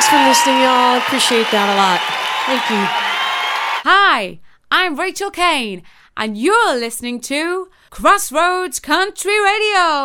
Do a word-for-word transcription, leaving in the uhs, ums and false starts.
Thanks for listening, y'all. I appreciate that a lot. Thank you. Hi, I'm Rachel Kane, and you're listening to Crossroads Country Radio.